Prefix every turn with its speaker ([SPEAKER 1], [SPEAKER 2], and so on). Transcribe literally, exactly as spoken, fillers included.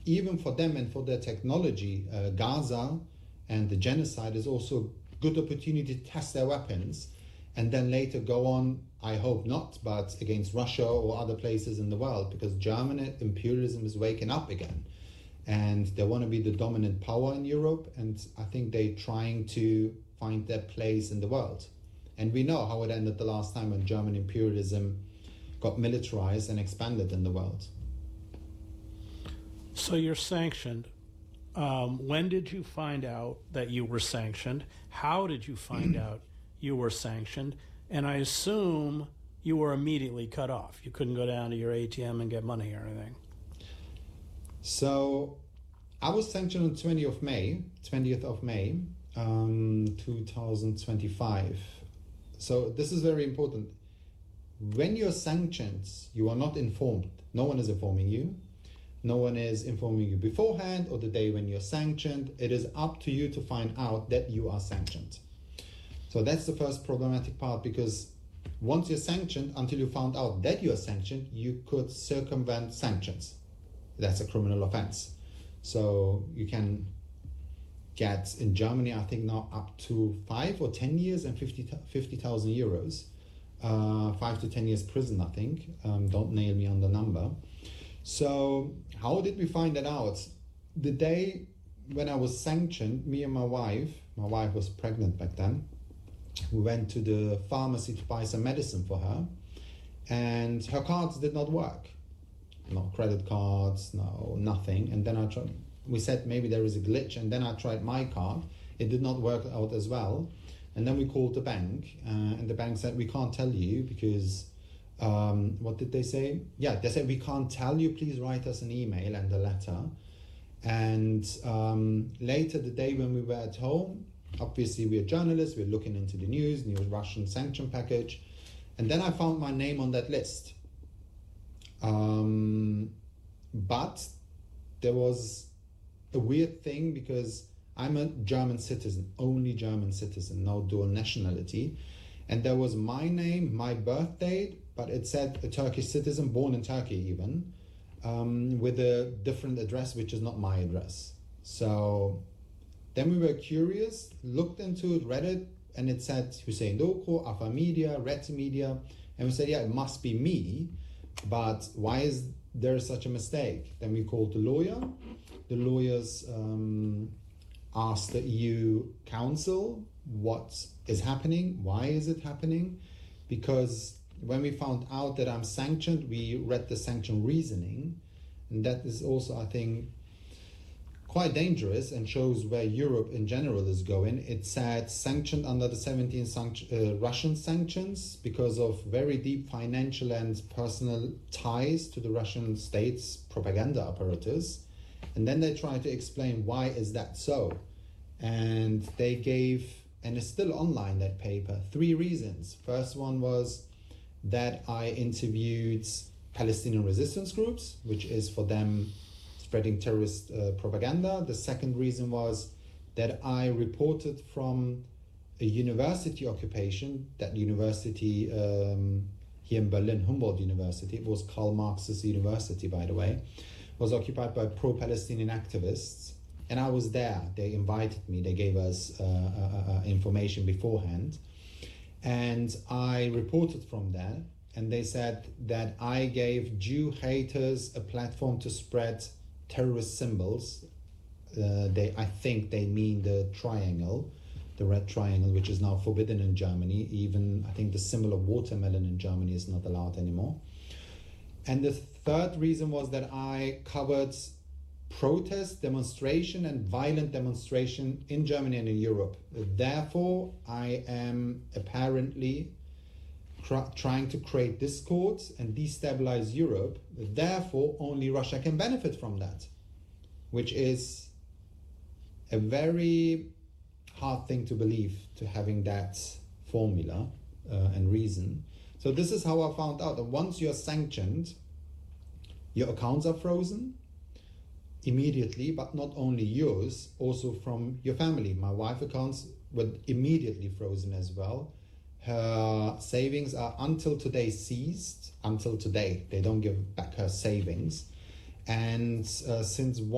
[SPEAKER 1] even for them and for their technology, uh, Gaza and the genocide is also a good opportunity to test their weapons and then later go on, I hope not, but against Russia or other places in the world, because German imperialism is waking up again. And they want to be the dominant power in Europe, and I think they're trying to find their place in the world. And we know how it ended the last time when German imperialism got militarized and expanded in the world.
[SPEAKER 2] So you're sanctioned. Um, when did you find out that you were sanctioned? How did you find out you were sanctioned? And I assume you were immediately cut off. You couldn't go down to your A T M and get money or anything.
[SPEAKER 1] So I was sanctioned on twentieth of May, twentieth of May, um, two thousand twenty-five. So this is very important. When you're sanctioned, you are not informed. No one is informing you. No one is informing you beforehand or the day when you're sanctioned. It is up to you to find out that you are sanctioned. So that's the first problematic part, because once you're sanctioned, until you found out that you are sanctioned, you could circumvent sanctions. That's a criminal offense. So you can get, in Germany, I think now up to five or ten years and fifty thousand euros. Uh, five to ten years prison, I think. Um, don't nail me on the number. So how did we find that out? The day when I was sanctioned, me and my wife, my wife was pregnant back then, we went to the pharmacy to buy some medicine for her, and her cards did not work. No credit cards, no nothing. And then I tried, we said maybe there is a glitch, and then I tried my card. It did not work out as well. And then we called the bank, uh, and the bank said, we can't tell you because, um, what did they say? Yeah, they said, we can't tell you, please write us an email and a letter. And um, later the day when we were at home, obviously we're journalists, we're looking into the news, new Russian sanction package. And then I found my name on that list. Um, but there was a weird thing, because I'm a German citizen, only German citizen, no dual nationality. And there was my name, my birth date, but it said a Turkish citizen, born in Turkey even, um, with a different address, which is not my address. So then we were curious, looked into it, read it, and it said Hüseyin Doğuku, Afa Media, Red Media. And we said, yeah, it must be me, but why is there such a mistake? Then we called the lawyer. The lawyers um, asked the E U Council what is happening, why is it happening? Because when we found out that I'm sanctioned, we read the sanction reasoning, and that is also, I think, quite dangerous and shows where Europe in general is going. It said sanctioned under the seventeen sanct- uh, Russian sanctions because of very deep financial and personal ties to the Russian state's propaganda apparatus. And then they tried to explain why is that so. And they gave, and it's still online, that paper, three reasons. First one was that I interviewed Palestinian resistance groups, which is for them spreading terrorist uh, propaganda. The second reason was that I reported from a university occupation, that university um, here in Berlin, Humboldt University, it was Karl Marx's university, by the way, was occupied by pro-Palestinian activists. And I was there. They invited me. They gave us uh, uh, uh, information beforehand. And I reported from there. And they said that I gave Jew haters a platform to spread terrorist symbols. Uh, they, I think they mean the triangle, the red triangle, which is now forbidden in Germany. Even, I think the symbol of watermelon in Germany is not allowed anymore. And the third reason was that I covered protest, demonstration, and violent demonstration in Germany and in Europe. Therefore, I am apparently cr- trying to create discord and destabilize Europe. Therefore, only Russia can benefit from that, which is a very hard thing to believe, to having that formula uh, and reason. So this is how I found out that once you're sanctioned, your accounts are frozen immediately, but not only yours, also from your family. My wife's accounts were immediately frozen as well. Her savings are until today seized, until today. They don't give back her savings. And uh, since one